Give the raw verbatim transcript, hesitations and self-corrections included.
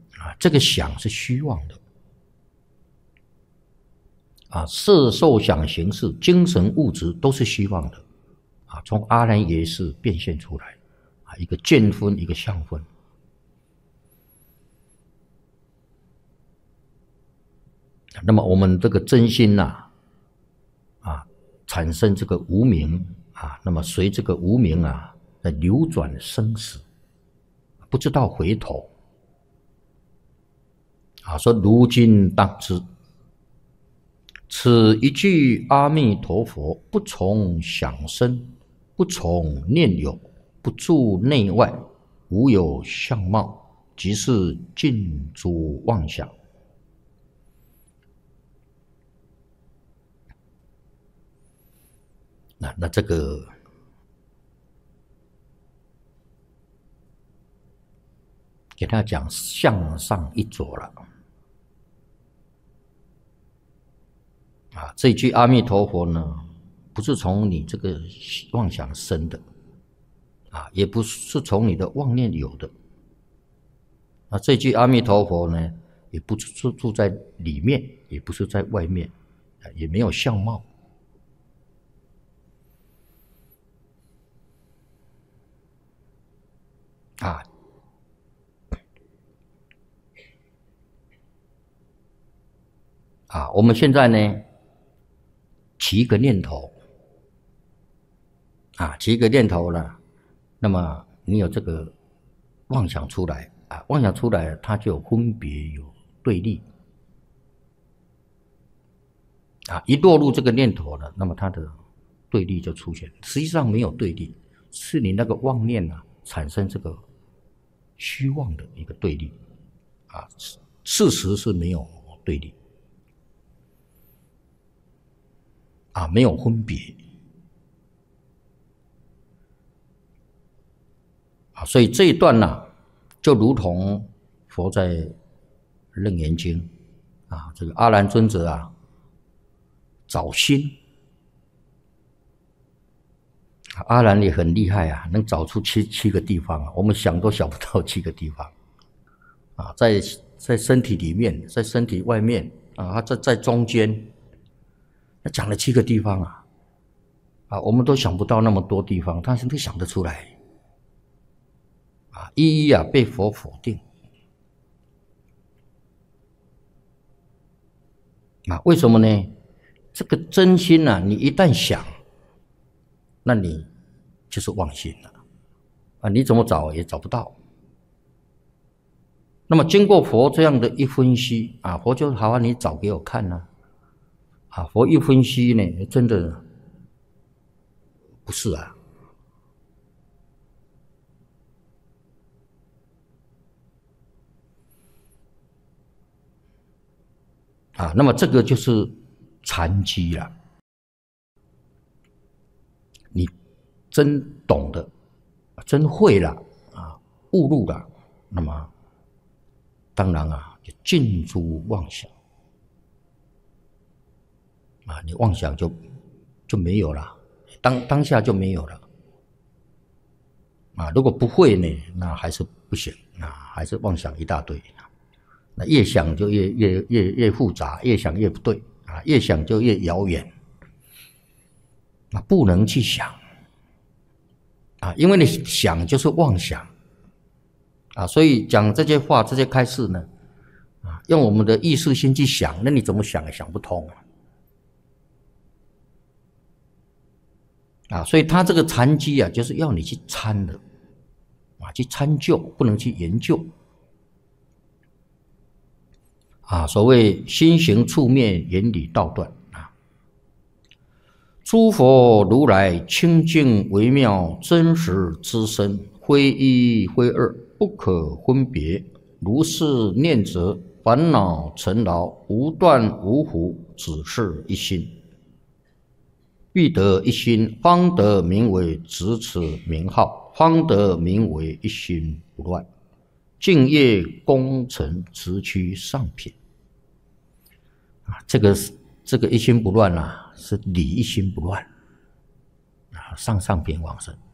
啊，这个想是虚妄的。啊，色受想行识、精神物质都是虚妄的。啊，从阿赖耶识变现出来，啊，一个见分，一个相分。那么我们这个真心呐、啊，啊，产生这个无明啊，那么随这个无明啊，在流转生死，不知道回头。啊，说如今当知，此一句阿弥陀佛，不从想生，不从念有，不住内外，无有相貌，即是尽诸妄想。那那这个给他讲向上一着了啊！这句阿弥陀佛呢，不是从你这个妄想生的啊，也不是从你的妄念有的。那这句阿弥陀佛呢，也不是住在里面，也不是在外面，也没有相貌。啊，啊，我们现在呢，起一个念头，啊，起一个念头了，那么你有这个妄想出来，啊，妄想出来，它就有分别，有对立，啊，一落入这个念头了，那么它的对立就出现。实际上没有对立，是你那个妄念啊，产生这个虚妄的一个对立，啊，事实是没有对立，啊，没有分别，啊，所以这一段呢、啊，就如同佛在《楞严经》啊，这个阿难尊者啊，找心，阿难也很厉害啊，能找出七七个地方啊，我们想都想不到七个地方啊，在在身体里面，在身体外面啊，他在在中间，他讲了七个地方啊，啊，我们都想不到那么多地方，他都想得出来啊，一一啊被佛否定啊，为什么呢？这个真心啊，你一旦想，那你就是妄心了啊！你怎么找也找不到。那么经过佛这样的一分析啊，佛就好啊，你找给我看呢、啊。啊，佛一分析呢，真的不是啊。啊，那么这个就是禅机了。你真懂得，真会了啊，悟入了，那么当然啊，就尽诸妄想啊，你妄想就就没有了，当当下就没有了啊。如果不会呢，那还是不行啊，还是妄想一大堆。那越想就越越越越复杂，越想越不对啊，越想就越遥远，啊，不能去想啊，因为你想就是妄想啊，所以讲这些话、这些开示呢，啊，用我们的意识心去想，那你怎么想也想不通啊，所以他这个禅机啊，就是要你去参的啊，去参究，不能去研究。啊，所谓心行处灭，原理道断啊。诸佛如来清净微妙真实之身，非一非二，不可分别。如是念则，烦恼尘劳无断无胡，只是一心。欲得一心，方得名为执持名号，方得名为一心不乱。净业功成直趋上品啊，这个这个一心不乱啊，是理一心不乱啊，上上品往生。